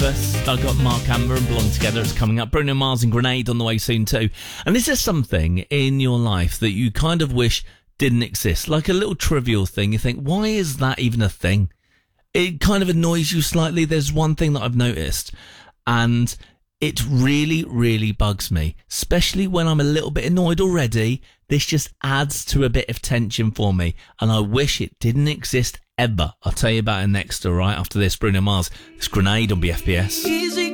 Breakfast. I've got Mark Amber and Belong Together. It's coming up. Bruno Mars and Grenade on the way soon too. And is there something in your life that you kind of wish didn't exist? Like a little trivial thing. You think, why is that even a thing? It kind of annoys you slightly. There's one thing that I've noticed, and it really, really bugs me, especially when I'm a little bit annoyed already. This just adds to a bit of tension for me, and I wish it didn't exist ever. I'll tell you about it next, all right? After this, Bruno Mars. It's Grenade on BFBS. Easy